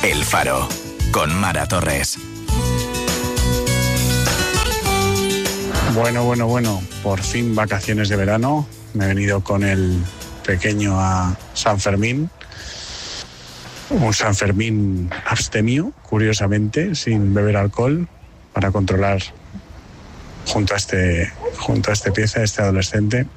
El Faro, con Mara Torres. Bueno, por fin vacaciones de verano. Me he venido con el pequeño a San Fermín. Un San Fermín abstemio, curiosamente, sin beber alcohol, para controlar junto a este pieza, este adolescente.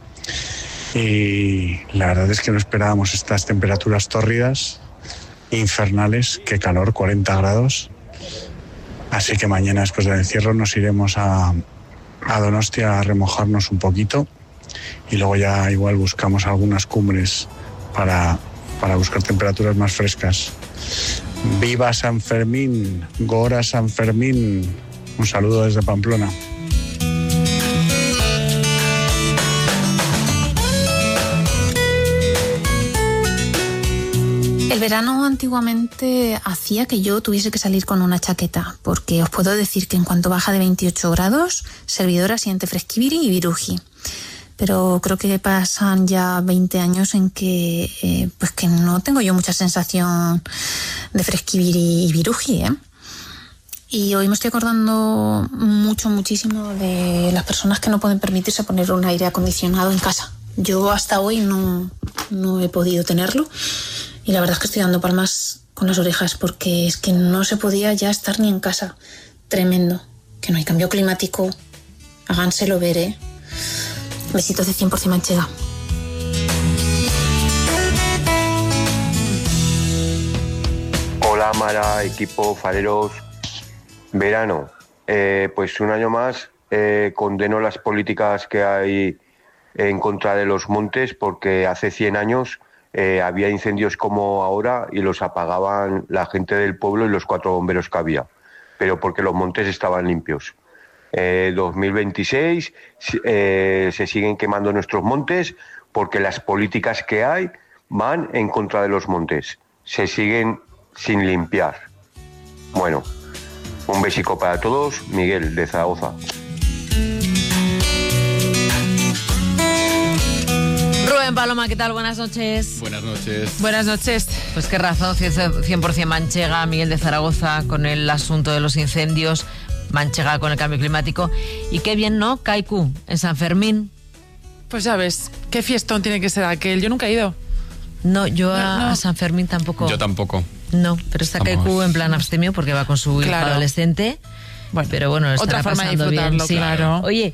Y la verdad es que no esperábamos estas temperaturas tórridas, infernales. Qué calor, 40 grados. Así que mañana, después del encierro, nos iremos a Donostia a remojarnos un poquito y luego ya igual buscamos algunas cumbres para buscar temperaturas más frescas. ¡Viva San Fermín! ¡Gora San Fermín! Un saludo desde Pamplona. El verano antiguamente hacía que yo tuviese que salir con una chaqueta, porque os puedo decir que en cuanto baja de 28 grados, servidora siente fresquibiri y viruji. Pero creo que pasan ya 20 años en que pues que no tengo yo mucha sensación de fresquibiri y viruji, ¿eh? Y hoy me estoy acordando muchísimo de las personas que no pueden permitirse poner un aire acondicionado en casa. Yo hasta hoy no he podido tenerlo. Y la verdad es que estoy dando palmas con las orejas porque es que no se podía ya estar ni en casa. Tremendo. Que no hay cambio climático. Háganselo ver, ¿eh? Besitos de 100% manchega. Hola Mara, equipo, fareros. Verano. Pues un año más condeno las políticas que hay en contra de los montes porque hace 100 años... había incendios como ahora y los apagaban la gente del pueblo y los 4 bomberos que había, pero porque los montes estaban limpios. 2026 se siguen quemando nuestros montes porque las políticas que hay van en contra de los montes, se siguen sin limpiar. Bueno, un besico para todos, Miguel de Zaragoza. Paloma, ¿qué tal? Buenas noches. Buenas noches. Buenas noches. Pues qué razón, 100% manchega, Miguel de Zaragoza, con el asunto de los incendios, manchega con el cambio climático. Y qué bien, ¿no? Kaiku, en San Fermín. Pues ya ves, qué fiestón tiene que ser aquel. Yo nunca he ido. No, yo a San Fermín tampoco. Yo tampoco. No, pero está Kaiku en plan abstemio porque va con su hijo adolescente. Bueno, pero bueno, otra forma de disfrutarlo, bien, sí. Claro. Oye,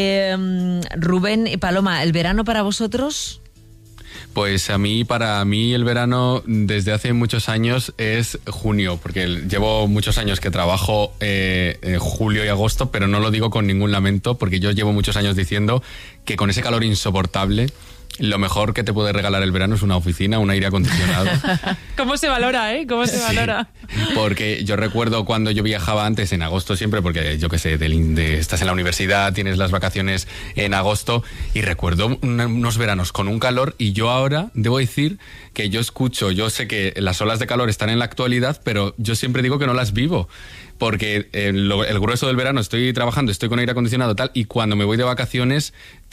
Rubén y Paloma, ¿el verano para vosotros? Pues para mí el verano desde hace muchos años es junio, porque llevo muchos años que trabajo julio y agosto, pero no lo digo con ningún lamento, porque yo llevo muchos años diciendo que con ese calor insoportable, lo mejor que te puede regalar el verano es una oficina, un aire acondicionado. ¿Cómo se valora, eh? ¿Cómo se valora? Porque yo recuerdo cuando yo viajaba antes en agosto siempre, porque yo qué sé, estás en la universidad, tienes las vacaciones en agosto, y recuerdo unos veranos con un calor, y yo ahora debo decir que yo sé que las olas de calor están en la actualidad, pero yo siempre digo que no las vivo. Porque el grueso del verano estoy trabajando, estoy con aire acondicionado tal, y cuando me voy de vacaciones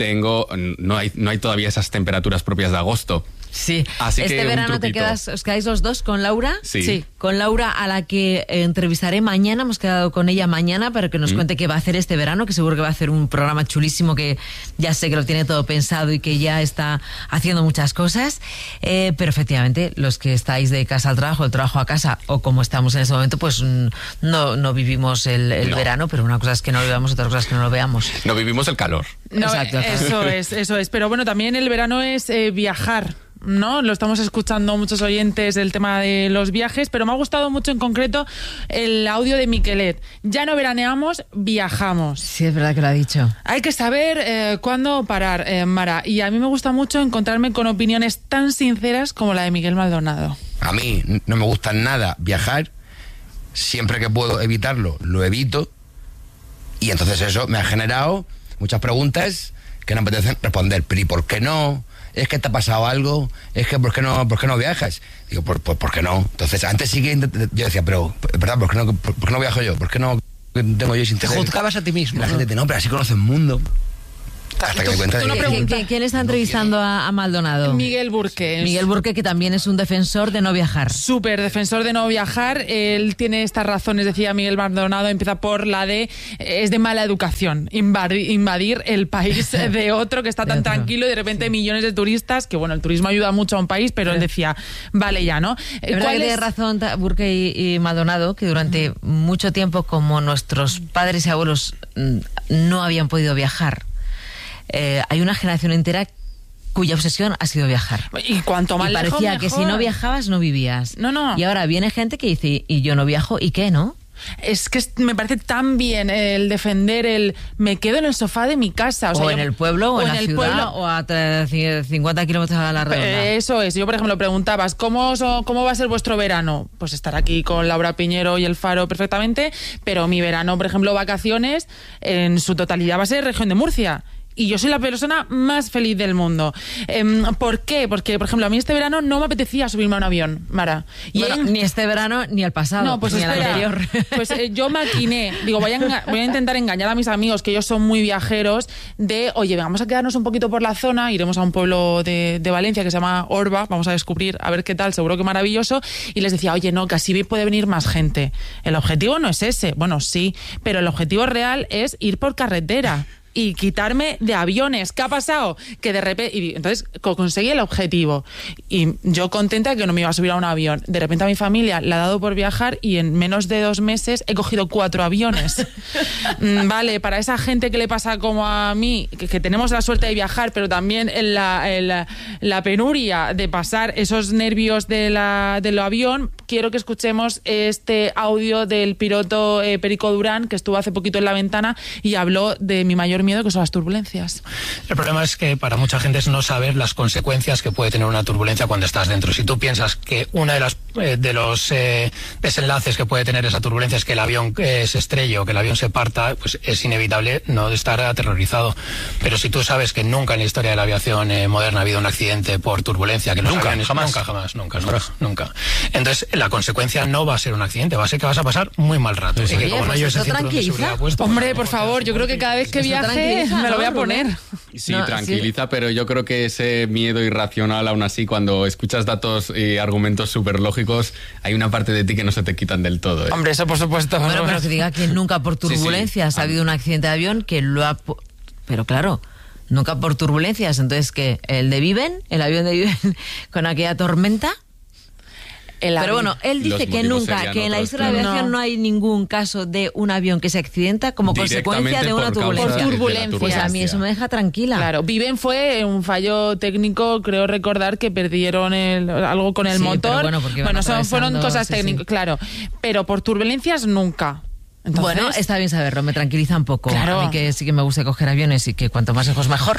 no hay todavía esas temperaturas propias de agosto. Sí. Así este que verano os quedáis los dos con Laura. Sí. Con Laura, a la que entrevistaré mañana. Hemos quedado con ella mañana para que nos cuente qué va a hacer este verano, que seguro que va a hacer un programa chulísimo, que ya sé que lo tiene todo pensado y que ya está haciendo muchas cosas. Pero efectivamente, los que estáis de casa al trabajo, del trabajo a casa, o como estamos en ese momento, pues no vivimos el verano, pero una cosa es que no lo vivamos, otra cosa es que no lo veamos. No vivimos el calor. No, exacto. Eso es. Pero bueno, también el verano es viajar, ¿no? Lo estamos escuchando muchos oyentes del tema de los viajes, pero me ha gustado mucho en concreto el audio de Miquelet. Ya no veraneamos, viajamos. Sí, es verdad que lo ha dicho. Hay que saber cuándo parar, Mara. Y a mí me gusta mucho encontrarme con opiniones tan sinceras como la de Miguel Maldonado. A mí no me gusta nada viajar. Siempre que puedo evitarlo, lo evito. Y entonces eso me ha generado muchas preguntas que no me apetecen responder. Pero ¿y por qué no? ¿Es que te ha pasado algo? ¿Es que por qué no viajas? Digo, ¿por qué no? Entonces, antes sí que yo decía, pero, ¿verdad? ¿Por qué no viajo yo? ¿Por qué no tengo yo ese interés? Te juzgabas a ti mismo. Y la gente dice, no, pero así conoces el mundo. Hasta que me cuenta de ¿Quién está entrevistando a Maldonado? Miguel Burke. Miguel Burke, que también es un defensor de no viajar. Súper defensor de no viajar. Él tiene estas razones, decía Miguel Maldonado, empieza por la de es de mala educación invadir el país de otro que está tan tranquilo y de repente millones de turistas, que bueno, el turismo ayuda mucho a un país, pero él decía, vale ya, ¿no? Es verdad que tiene razón Burke y Maldonado, que durante mucho tiempo, como nuestros padres y abuelos no habían podido viajar, hay una generación entera cuya obsesión ha sido viajar. Y cuanto más lejos, parecía que mejor. si no viajabas, no vivías. No. Y ahora viene gente que dice, y yo no viajo, ¿y qué, no? Es que me parece tan bien el defender el me quedo en el sofá de mi casa. O en el pueblo, o en la ciudad, pueblo. o a 50 kilómetros a la redonda. Eso es. Yo, por ejemplo, preguntabas, ¿cómo va a ser vuestro verano? Pues estar aquí con Laura Piñero y El Faro perfectamente, pero mi verano, por ejemplo, vacaciones, en su totalidad va a ser región de Murcia. Y yo soy la persona más feliz del mundo. ¿Por qué? Porque, por ejemplo, a mí este verano no me apetecía subirme a un avión, Mara. Ni este verano ni el pasado, no, pues ni espera, el anterior. Pues yo maquiné, digo, voy a intentar engañar a mis amigos, que ellos son muy viajeros, de, oye, vamos a quedarnos un poquito por la zona, iremos a un pueblo de Valencia que se llama Orba, vamos a descubrir, a ver qué tal, seguro que maravilloso, y les decía, oye, no, que así puede venir más gente. El objetivo no es ese, bueno, sí, pero el objetivo real es ir por carretera y quitarme de aviones. ¿Qué ha pasado? Que de repente... Y entonces conseguí el objetivo. Y yo contenta que no me iba a subir a un avión. De repente a mi familia le ha dado por viajar y en menos de 2 meses he cogido 4 aviones. Vale, para esa gente que le pasa como a mí, que tenemos la suerte de viajar, pero también en la penuria de pasar esos nervios del avión, quiero que escuchemos este audio del piloto Perico Durán, que estuvo hace poquito en La Ventana y habló de mi mayor miedo, que son las turbulencias. El problema es que para mucha gente es no saber las consecuencias que puede tener una turbulencia cuando estás dentro. Si tú piensas que uno de los desenlaces que puede tener esa turbulencia es que el avión se estrelle o que el avión se parta, pues es inevitable no estar aterrorizado. Pero si tú sabes que nunca en la historia de la aviación moderna ha habido un accidente por turbulencia, que nunca. Entonces la consecuencia no va a ser un accidente, va a ser que vas a pasar muy mal rato. Pues, oye, pues eso tranquiliza. Hombre, por favor, yo creo que cada vez que viaje me lo voy a poner. Sí, tranquiliza, pero yo creo que ese miedo irracional, aún así, cuando escuchas datos y argumentos súper lógicos, hay una parte de ti que no se te quitan del todo. Hombre, eso por supuesto. Bueno, pero que diga que nunca por turbulencias ha habido un accidente de avión, que lo ha... Pero claro, nunca por turbulencias. Entonces, ¿qué? ¿El avión de Viven con aquella tormenta? Pero bueno, él dice que nunca, que en la historia de la aviación no hay ningún caso de un avión que se accidenta como consecuencia de una turbulencia. Por turbulencia. Pues a mí eso me deja tranquila. Claro, Viven fue un fallo técnico, creo recordar que perdieron algo con el motor. Fueron cosas técnicas, claro. Pero por turbulencias nunca. Entonces, bueno, está bien saberlo, me tranquiliza un poco. Claro. A mí que sí que me gusta coger aviones y que cuanto más lejos mejor,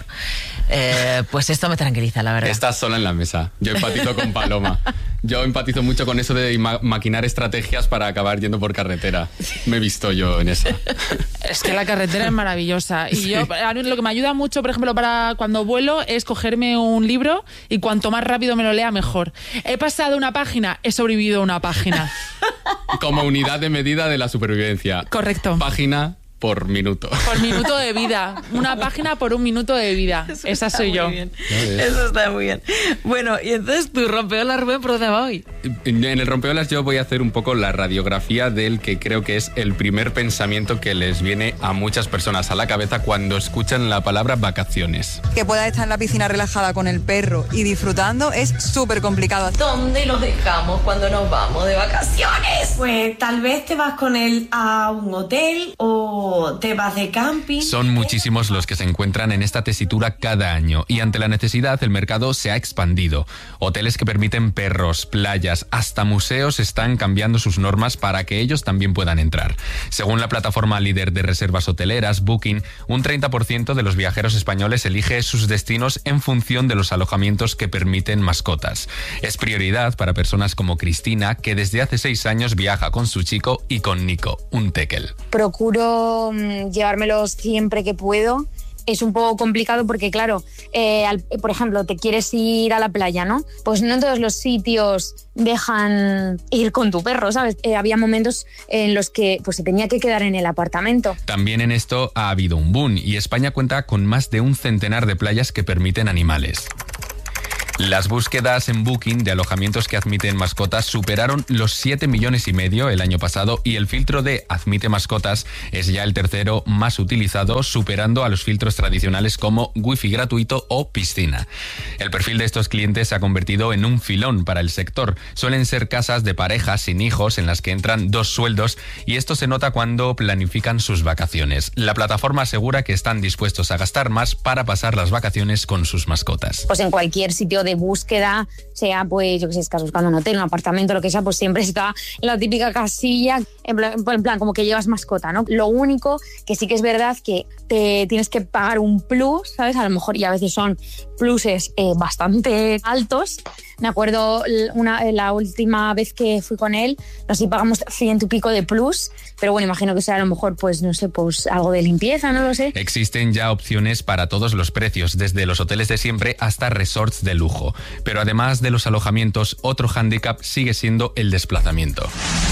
pues esto me tranquiliza, la verdad. Estás sola en la mesa. Yo empatizo con Paloma. Yo empatizo mucho con eso de maquinar estrategias para acabar yendo por carretera. Me he visto yo en esa. Es que la carretera es maravillosa. Y yo, lo que me ayuda mucho, por ejemplo, para cuando vuelo, es cogerme un libro y cuanto más rápido me lo lea, mejor. He pasado una página, he sobrevivido una página. Como unidad de medida de la supervivencia. Correcto. Página por minuto. Por minuto de vida. Una página por un minuto de vida. Esa soy yo. Eso está muy bien. Bueno, y entonces tu rompeolas, Rubén, ¿por dónde va hoy? En el rompeolas yo voy a hacer un poco la radiografía del que creo que es el primer pensamiento que les viene a muchas personas a la cabeza cuando escuchan la palabra vacaciones. Que puedas estar en la piscina relajada con el perro y disfrutando es súper complicado. ¿Dónde los dejamos cuando nos vamos de vacaciones? Pues tal vez te vas con él a un hotel o te vas de camping. Son muchísimos los que se encuentran en esta tesitura cada año y ante la necesidad el mercado se ha expandido. Hoteles que permiten perros, playas, hasta museos están cambiando sus normas para que ellos también puedan entrar. Según la plataforma líder de reservas hoteleras, Booking, un 30% de los viajeros españoles elige sus destinos en función de los alojamientos que permiten mascotas. Es prioridad para personas como Cristina, que desde hace 6 años viaja con su chico y con Nico, un tekel. Procuro llevármelos siempre que puedo es un poco complicado porque, claro, por ejemplo, te quieres ir a la playa, ¿no? Pues no en todos los sitios dejan ir con tu perro, ¿sabes? Había momentos en los que pues se tenía que quedar en el apartamento. También en esto ha habido un boom y España cuenta con más de 100 de playas que permiten animales. Las búsquedas en Booking de alojamientos que admiten mascotas superaron los 7,5 millones el año pasado y el filtro de Admite Mascotas es ya el tercero más utilizado, superando a los filtros tradicionales como Wi-Fi gratuito o piscina. El perfil de estos clientes se ha convertido en un filón para el sector. Suelen ser casas de parejas sin hijos en las que entran 2 sueldos y esto se nota cuando planifican sus vacaciones. La plataforma asegura que están dispuestos a gastar más para pasar las vacaciones con sus mascotas. Pues en cualquier sitio de búsqueda, sea pues, yo que sé, estás buscando un hotel, un apartamento, lo que sea, pues siempre está la típica casilla, en plan como que llevas mascota, ¿no? Lo único que sí que es verdad que te tienes que pagar un plus, ¿sabes? A lo mejor, y a veces son pluses bastante altos. Me acuerdo la última vez que fui con él, no sé si pagamos 100 y pico de plus, pero bueno, imagino que sea a lo mejor, pues no sé, pues algo de limpieza, no lo sé. Existen ya opciones para todos los precios, desde los hoteles de siempre hasta resorts de lujo. Pero además de los alojamientos, otro hándicap sigue siendo el desplazamiento.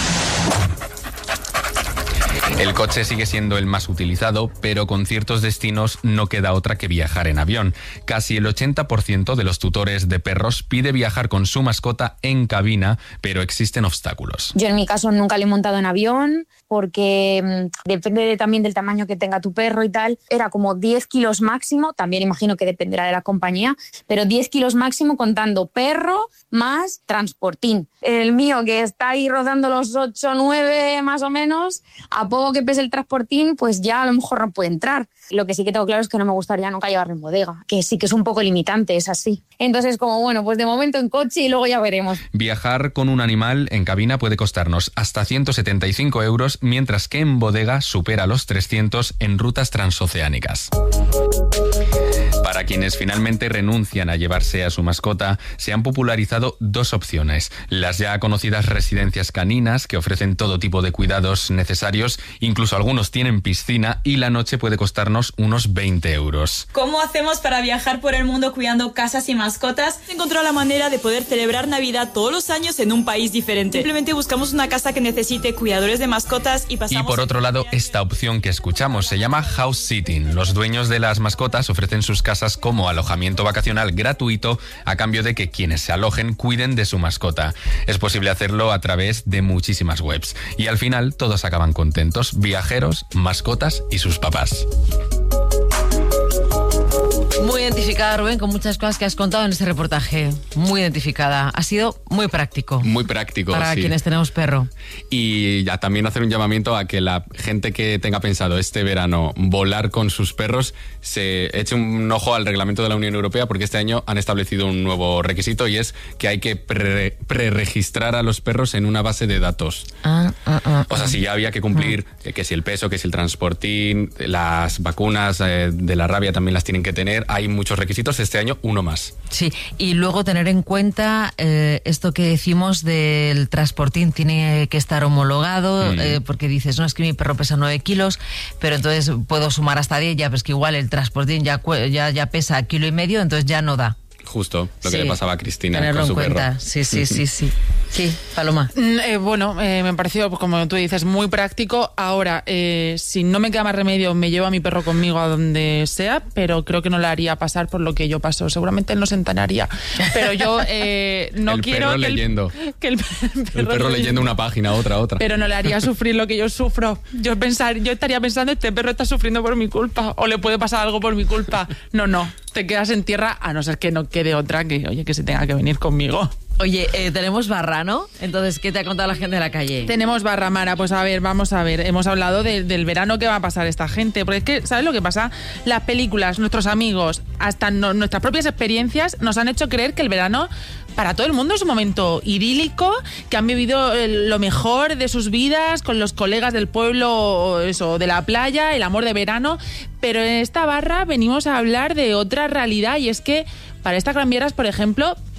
El coche sigue siendo el más utilizado, pero con ciertos destinos no queda otra que viajar en avión. Casi el 80% de los tutores de perros pide viajar con su mascota en cabina, pero existen obstáculos. Yo en mi caso nunca le he montado en avión porque depende también del tamaño que tenga tu perro y tal. Era como 10 kilos máximo, también imagino que dependerá de la compañía, pero 10 kilos máximo contando perro más transportín. El mío, que está ahí rodando los 8 o 9 más o menos, a poco que pese el transportín, pues ya a lo mejor no puede entrar. Lo que sí que tengo claro es que no me gustaría nunca llevarlo en bodega, que sí que es un poco limitante, es así. Entonces, como bueno, pues de momento en coche y luego ya veremos. Viajar con un animal en cabina puede costarnos hasta 175 euros, mientras que en bodega supera los 300 en rutas transoceánicas. Para quienes finalmente renuncian a llevarse a su mascota, se han popularizado 2 opciones. Las ya conocidas residencias caninas, que ofrecen todo tipo de cuidados necesarios, incluso algunos tienen piscina, y la noche puede costarnos unos 20 euros. ¿Cómo hacemos para viajar por el mundo cuidando casas y mascotas? Encontró la manera de poder celebrar Navidad todos los años en un país diferente. Simplemente buscamos una casa que necesite cuidadores de mascotas y pasamos... Y por otro lado, esta opción que escuchamos se llama house sitting. Los dueños de las mascotas ofrecen sus casas como alojamiento vacacional gratuito a cambio de que quienes se alojen cuiden de su mascota. Es posible hacerlo a través de muchísimas webs y al final todos acaban contentos: viajeros, mascotas y sus papás. Muy identificada, Rubén, con muchas cosas que has contado en este reportaje. Muy identificada. Ha sido muy práctico. Muy práctico, para sí. Quienes tenemos perro. Y ya también hacer un llamamiento a que la gente que tenga pensado este verano volar con sus perros se eche un ojo al reglamento de la Unión Europea, porque este año han establecido un nuevo requisito y es que hay que preregistrar a los perros en una base de datos. O sea, si ya había que cumplir que si el peso, que si el transportín, las vacunas de la rabia también las tienen que tener. Hay muchos requisitos, este año uno más. Sí, y luego tener en cuenta esto que decimos del transportín, tiene que estar homologado, porque dices, no, es que mi perro pesa 9 kilos, pero entonces puedo sumar hasta 10, ya, pues que igual el transportín ya pesa 1,5 kilos, entonces ya no da. Justo lo que le pasaba a Cristina tenerlo con su en cuenta. perro. Sí. Sí, Paloma. Bueno, me pareció, como tú dices, muy práctico. Ahora, si no me queda más remedio, me llevo a mi perro conmigo a donde sea, pero creo que no le haría pasar por lo que yo paso. Seguramente él no se enteraría. Pero yo no el quiero perro que leyendo. El perro leyendo una página, otra. Pero no le haría sufrir lo que yo sufro. Yo estaría pensando, este perro está sufriendo por mi culpa, o le puede pasar algo por mi culpa. No, te quedas en tierra, a no ser que no quede otra que se tenga que venir conmigo. Oye, tenemos barra, ¿no? Entonces, ¿qué te ha contado la gente de la calle? Tenemos barra, Mara. Pues a ver, vamos a ver. Hemos hablado del verano que va a pasar esta gente. Porque es que, ¿sabes lo que pasa? Las películas, nuestros amigos, hasta nuestras propias experiencias nos han hecho creer que el verano para todo el mundo es un momento idílico, que han vivido lo mejor de sus vidas con los colegas del pueblo, eso, de la playa, el amor de verano. Pero en esta barra venimos a hablar de otra realidad, y es que para estas Gran Vieras, por ejemplo,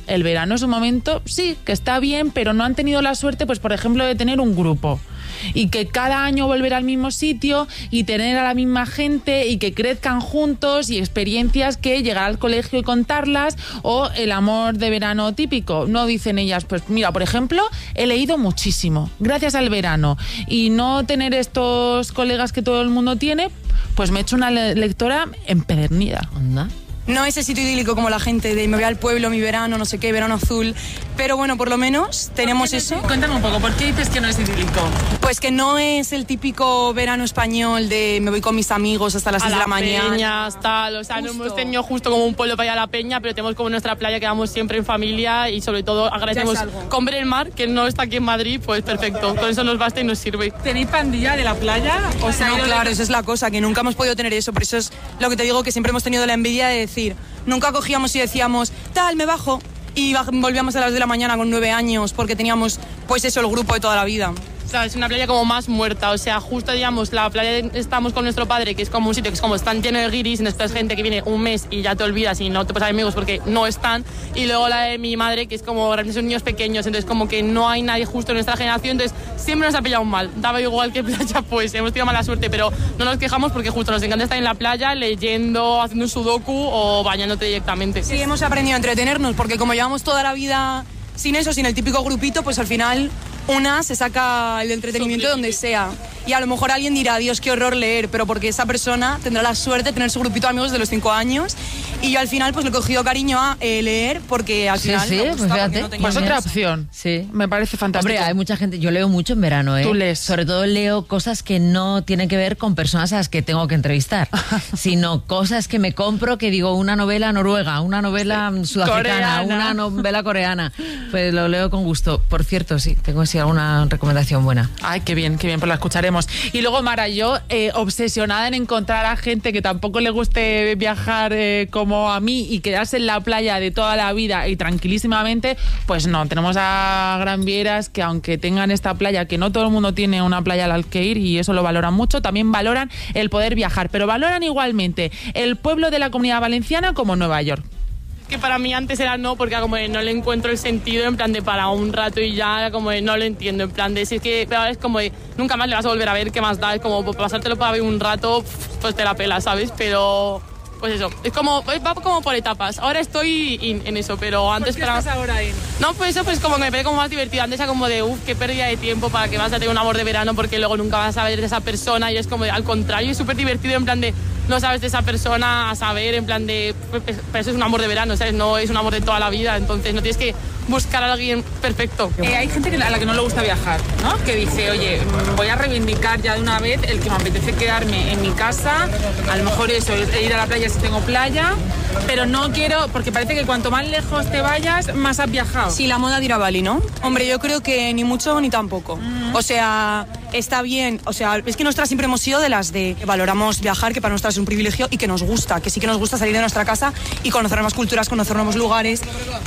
el verano es un momento, sí, que está bien, pero no han tenido la suerte, pues por ejemplo, de tener un grupo. Y que cada año volver al mismo sitio y tener a la misma gente y que crezcan juntos y experiencias que llegar al colegio y contarlas, o el amor de verano típico. No dicen ellas, pues mira, por ejemplo, he leído muchísimo gracias al verano, y no tener estos colegas que todo el mundo tiene, pues me he hecho una lectora empedernida. ¿Anda? No es ese sitio idílico como la gente de me voy al pueblo, mi verano, no sé qué, verano azul. Pero bueno, por lo menos tenemos eso. Cuéntame un poco, ¿por qué dices que no es idílico? Pues que no es el típico verano español de me voy con mis amigos hasta las 6 de la mañana. Peñas, tal, o sea, no hemos tenido justo como un pueblo para ir a la peña, pero tenemos como nuestra playa que vamos siempre en familia y sobre todo agradecemos con ver el mar, que no está aquí en Madrid, pues perfecto. Con eso nos basta y nos sirve. ¿Tenéis pandilla de la playa? O sea, no, claro, esa es la cosa, que nunca hemos podido tener eso. Por eso es lo que te digo, que siempre hemos tenido la envidia de decir, nunca cogíamos y decíamos, tal, me bajo, y volvíamos a las de la mañana con 9 años, porque teníamos, pues eso, el grupo de toda la vida. O sea, es una playa como más muerta, o sea, justo, digamos, la playa estamos con nuestro padre, que es como un sitio que es como están lleno de guiris, y después gente que viene un mes y ya te olvidas y no te pasas amigos porque no están, y luego la de mi madre, que es como, realmente son niños pequeños, entonces como que no hay nadie justo en nuestra generación, entonces siempre nos ha pillado mal, daba igual que playa, pues hemos tenido mala suerte, pero no nos quejamos porque justo nos encanta estar en la playa leyendo, haciendo un sudoku o bañándote directamente. Sí, hemos aprendido a entretenernos, porque como llevamos toda la vida sin eso, sin el típico grupito, pues al final una se saca el entretenimiento donde sea. Y a lo mejor alguien dirá, Dios, qué horror leer, pero porque esa persona tendrá la suerte de tener su grupito de amigos de los 5 años. Y yo al final pues le he cogido cariño a leer, porque al final me gusta, pues fíjate, no tenía pues otra miedo. opción. Sí. Me parece fantástico. Hombre, hay mucha gente, yo leo mucho en verano, ¿eh? Tú lees. Sobre todo leo cosas que no tienen que ver con personas a las que tengo que entrevistar, sino cosas que me compro, que digo, una novela noruega, una novela sudafricana, una novela coreana. Pues lo leo con gusto. Por cierto, sí, tengo así alguna recomendación buena. Ay, qué bien, pues la escucharemos. Y luego, Mara, yo obsesionada en encontrar a gente que tampoco le guste viajar como a mí y quedarse en la playa de toda la vida y tranquilísimamente, pues no, tenemos a Gran Vieras, que aunque tengan esta playa, que no todo el mundo tiene una playa a la que ir y eso lo valoran mucho, también valoran el poder viajar, pero valoran igualmente el pueblo de la Comunidad Valenciana como Nueva York. Que para mí antes era no, porque como no le encuentro el sentido, en plan de para un rato y ya, como de no lo entiendo, en plan de si es que pero ahora es como de nunca más le vas a volver a ver, qué más da, es como pasártelo para ver un rato, pues te la pela, ¿sabes? Pero pues eso, es como, va como por etapas. Ahora estoy en eso, pero antes... ¿Por qué estás ahora ahí? No, pues eso pues como que me parece como más divertido. Antes era como de, qué pérdida de tiempo para que vas a tener un amor de verano porque luego nunca vas a ver de esa persona, y es como de, al contrario, es súper divertido en plan de no sabes de esa persona a saber, en plan de, pero eso es un amor de verano, ¿sabes? No es un amor de toda la vida, entonces no tienes que buscar a alguien perfecto. Hay gente a la que no le gusta viajar, ¿no? Que dice, oye, voy a reivindicar ya de una vez el que me apetece quedarme en mi casa, a lo mejor eso, ir a la playa si tengo playa, pero no quiero, porque parece que cuanto más lejos te vayas, más has viajado. Sí, la moda de ir a Bali, ¿no? Hombre, yo creo que ni mucho ni tampoco. O sea, está bien, o sea, es que nosotras siempre hemos sido de las de que valoramos viajar, que para nosotras es un privilegio y que nos gusta, que sí que nos gusta salir de nuestra casa y conocer nuevas culturas, conocer nuevos lugares.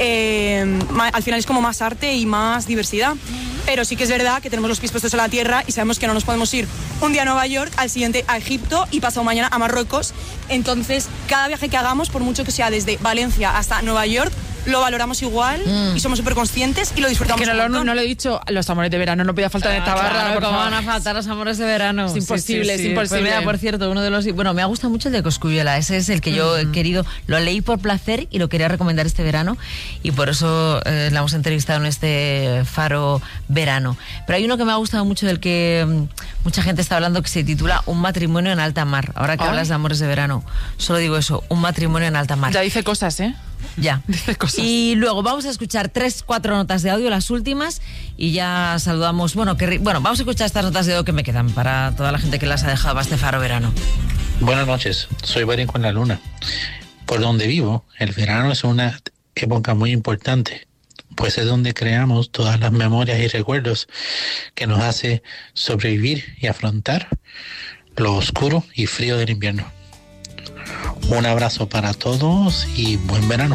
Al final es como más arte y más diversidad. Pero sí que es verdad que tenemos los pies puestos en la tierra y sabemos que no nos podemos ir un día a Nueva York, al siguiente a Egipto y pasado mañana a Marruecos. Entonces, cada viaje que hagamos, por mucho que sea desde Valencia hasta Nueva York, lo valoramos igual y somos súper conscientes y lo disfrutamos. Que no lo he dicho, los amores de verano no podía faltar en esta barra. Claro, ¿cómo van a faltar los amores de verano? Es imposible, es imposible. Pues mira, por cierto, uno de los... Bueno, me ha gustado mucho el de Cosculluela, ese es el que yo he querido, lo leí por placer y lo quería recomendar este verano y por eso la hemos entrevistado en este Faro Verano. Pero hay uno que me ha gustado mucho, del que mucha gente está hablando, que se titula Un matrimonio en alta mar. Ahora que hablas de amores de verano, solo digo eso, un matrimonio en alta mar. Ya dice cosas, ¿eh? Ya. Dice cosas. Y luego vamos a escuchar 3-4 notas de audio, las últimas, y ya saludamos. Bueno, vamos a escuchar estas notas de audio que me quedan para toda la gente que las ha dejado para este Faro Verano. Buenas noches, soy Barico en la Luna. Por donde vivo, el verano es una época muy importante, pues es donde creamos todas las memorias y recuerdos que nos hace sobrevivir y afrontar lo oscuro y frío del invierno. Un abrazo para todos y buen verano.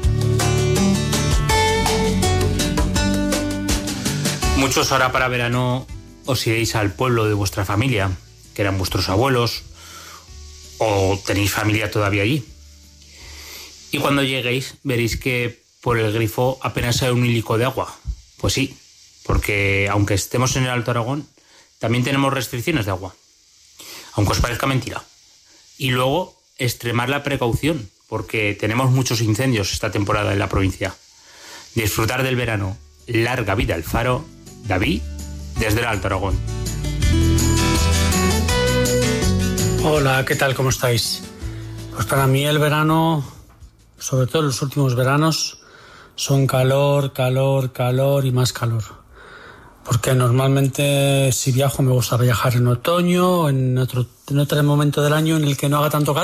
Muchos ahora para verano os iréis al pueblo de vuestra familia, que eran vuestros abuelos, o tenéis familia todavía allí. Y cuando lleguéis veréis que por el grifo apenas hay un hílico de agua. Pues sí, porque aunque estemos en el Alto Aragón, también tenemos restricciones de agua, aunque os parezca mentira. Y luego, extremar la precaución, porque tenemos muchos incendios esta temporada en la provincia. Disfrutar del verano. Larga vida al faro. David, desde el Alto Aragón. Hola, ¿qué tal? ¿Cómo estáis? Pues para mí el verano, sobre todo los últimos veranos, son calor, calor, calor y más calor. Porque normalmente si viajo me gusta viajar en otoño, en otro momento del año en el que no haga tanto calor.